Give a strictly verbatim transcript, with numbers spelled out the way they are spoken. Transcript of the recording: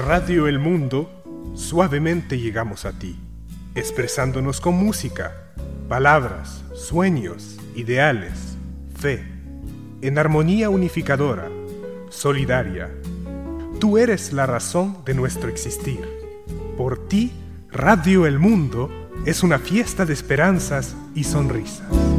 Radio El Mundo, suavemente llegamos a ti, expresándonos con música, palabras, sueños, ideales, fe, en armonía unificadora, solidaria. Tú eres la razón de nuestro existir. Por ti, Radio El Mundo es una fiesta de esperanzas y sonrisas.